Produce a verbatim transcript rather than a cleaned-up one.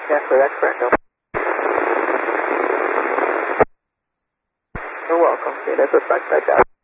Yes, sir, that's correct. No. You're welcome. See you. That's a suspect.